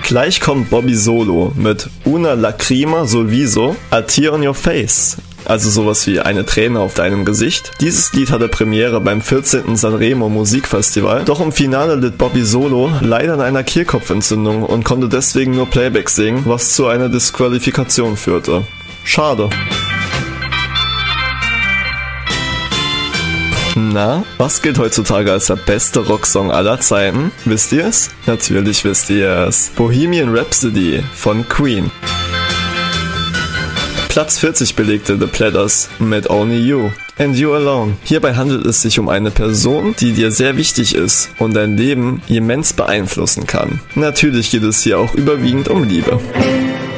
Gleich kommt Bobby Solo mit Una Lacrima sul viso, a tear on your face. Also sowas wie eine Träne auf deinem Gesicht. Dieses Lied hatte Premiere beim 14. Sanremo Musikfestival, doch im Finale litt Bobby Solo leider an einer Kehlkopfentzündung und konnte deswegen nur Playback singen, was zu einer Disqualifikation führte. Schade. Na, was gilt heutzutage als der beste Rocksong aller Zeiten? Wisst ihr es? Natürlich wisst ihr es. Bohemian Rhapsody von Queen. Platz 40 belegte The Platters mit Only You and You Alone. Hierbei handelt es sich um eine Person, die dir sehr wichtig ist und dein Leben immens beeinflussen kann. Natürlich geht es hier auch überwiegend um Liebe.